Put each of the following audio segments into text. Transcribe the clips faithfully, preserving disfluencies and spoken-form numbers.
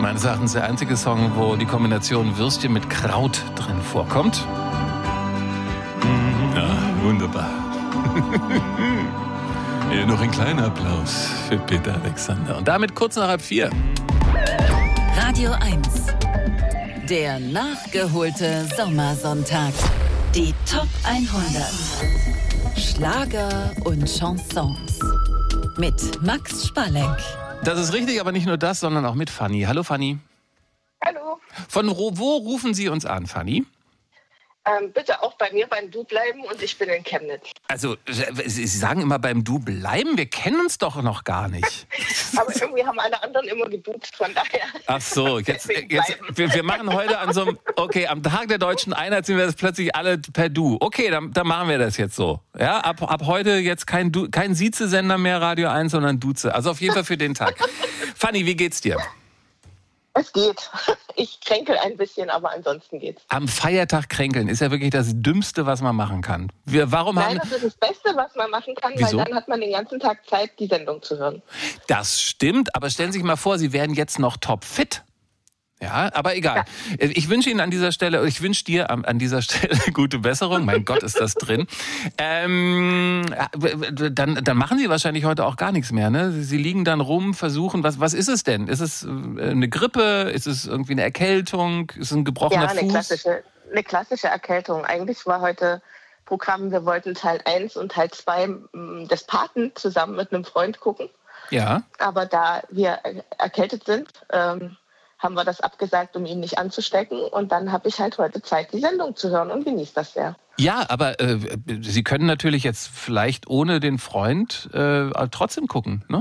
Meines Erachtens der einzige Song, wo die Kombination Würstchen mit Kraut drin vorkommt. Ja, wunderbar. Hier noch ein kleiner Applaus für Peter Alexander. Und damit kurz nach halb vier. Radio eins. Der nachgeholte Sommersonntag. Die Top hundert. Schlager und Chansons. Mit Max Spalleck. Das ist richtig, aber nicht nur das, sondern auch mit Fanny. Hallo Fanny. Hallo. Von wo rufen Sie uns an, Fanny? Ähm, bitte auch bei mir beim Du bleiben und ich bin in Chemnitz. Also, Sie sagen immer beim Du bleiben? Wir kennen uns doch noch gar nicht. Aber irgendwie haben alle anderen immer geduzt, von daher. Ach so, jetzt, jetzt wir, wir machen heute an so einem, okay, am Tag der deutschen Einheit sind wir jetzt plötzlich alle per Du. Okay, dann, dann machen wir das jetzt so. Ja, ab, ab heute jetzt kein, du, kein Sieze-Sender mehr, Radio eins, sondern Duze. Also auf jeden Fall für den Tag. Fanny, wie geht's dir? Es geht. Ich kränkel ein bisschen, aber ansonsten geht's. Am Feiertag kränkeln ist ja wirklich das Dümmste, was man machen kann. Wir, warum Nein, haben... das ist das Beste, was man machen kann, Wieso? weil dann hat man den ganzen Tag Zeit, die Sendung zu hören. Das stimmt, aber stellen Sie sich mal vor, Sie werden jetzt noch topfit. Ja, aber egal. Ja. Ich wünsche Ihnen an dieser Stelle, ich wünsche dir an, an dieser Stelle gute Besserung. Mein Gott, ist das drin. Ähm, dann, dann machen Sie wahrscheinlich heute auch gar nichts mehr, ne? Sie liegen dann rum, versuchen, was, was ist es denn? Ist es eine Grippe? Ist es irgendwie eine Erkältung? Ist es ein gebrochener ja, eine Fuß? Klassische, eine klassische Erkältung. Eigentlich war heute Programm, wir wollten Teil eins und Teil zwei des Paten zusammen mit einem Freund gucken. Ja. Aber da wir erkältet sind, ähm, haben wir das abgesagt, um ihn nicht anzustecken. Und dann habe ich halt heute Zeit, die Sendung zu hören und genieße das sehr. Ja, aber äh, Sie können natürlich jetzt vielleicht ohne den Freund äh, trotzdem gucken, ne?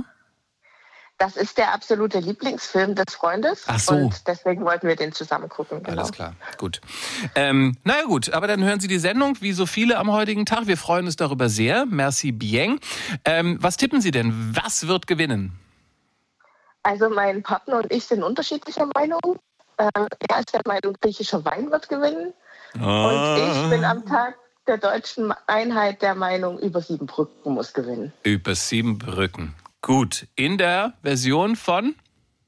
Das ist der absolute Lieblingsfilm des Freundes. Ach so. Und deswegen wollten wir den zusammen gucken. Genau. Alles klar, gut. Ähm, naja gut, aber dann hören Sie die Sendung, wie so viele am heutigen Tag. Wir freuen uns darüber sehr. Merci bien. Ähm, was tippen Sie denn? Was wird gewinnen? Also mein Partner und ich sind unterschiedlicher Meinung. Äh, er ist der Meinung, griechischer Wein wird gewinnen. Ah. Und ich bin am Tag der deutschen Einheit der Meinung, über sieben Brücken muss gewinnen. Über sieben Brücken. Gut, in der Version von?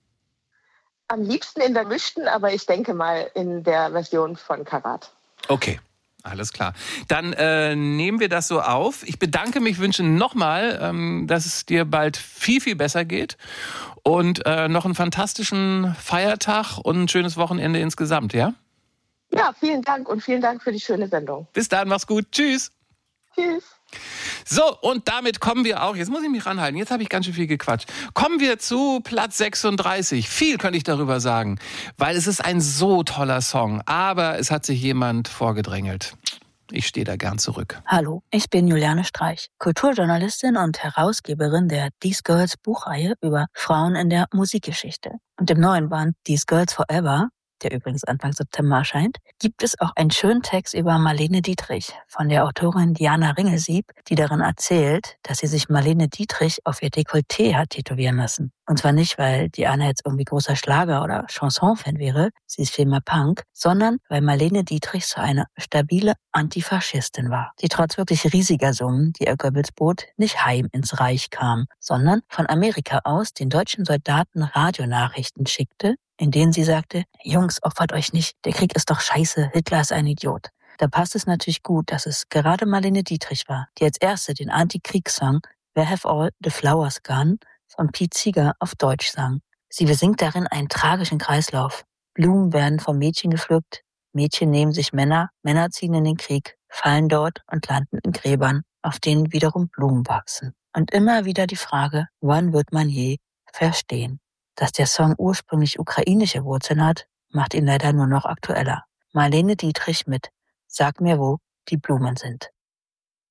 Am liebsten in der mischten, aber ich denke mal in der Version von Karat. Okay. Alles klar. Dann äh, nehmen wir das so auf. Ich bedanke mich, wünsche nochmal, ähm, dass es dir bald viel, viel besser geht. Und äh, noch einen fantastischen Feiertag und ein schönes Wochenende insgesamt, ja? Ja, vielen Dank und vielen Dank für die schöne Sendung. Bis dann, mach's gut. Tschüss. Tschüss. So, und damit kommen wir auch, jetzt muss ich mich ranhalten, jetzt habe ich ganz schön viel gequatscht. Kommen wir zu Platz sechsunddreißig. Viel könnte ich darüber sagen, weil es ist ein so toller Song, aber es hat sich jemand vorgedrängelt. Ich stehe da gern zurück. Hallo, ich bin Juliane Streich, Kulturjournalistin und Herausgeberin der These Girls Buchreihe über Frauen in der Musikgeschichte. Und im neuen Band These Girls Forever, der übrigens Anfang September erscheint, gibt es auch einen schönen Text über Marlene Dietrich von der Autorin Diana Ringelsieb, die darin erzählt, dass sie sich Marlene Dietrich auf ihr Dekolleté hat tätowieren lassen. Und zwar nicht, weil Diana jetzt irgendwie großer Schlager- oder Chanson-Fan wäre, sie ist vielmehr Punk, sondern weil Marlene Dietrich so eine stabile Antifaschistin war, die trotz wirklich riesiger Summen, die ihr Goebbels bot, nicht heim ins Reich kam, sondern von Amerika aus den deutschen Soldaten Radionachrichten schickte, in denen sie sagte, Jungs, opfert euch nicht, der Krieg ist doch scheiße, Hitler ist ein Idiot. Da passt es natürlich gut, dass es gerade Marlene Dietrich war, die als erste den Antikriegssong Where Have All the Flowers Gone von Pete Seeger auf Deutsch sang. Sie besingt darin einen tragischen Kreislauf. Blumen werden vom Mädchen gepflückt, Mädchen nehmen sich Männer, Männer ziehen in den Krieg, fallen dort und landen in Gräbern, auf denen wiederum Blumen wachsen. Und immer wieder die Frage, wann wird man je verstehen? Dass der Song ursprünglich ukrainische Wurzeln hat, macht ihn leider nur noch aktueller. Marlene Dietrich mit Sag mir, wo die Blumen sind.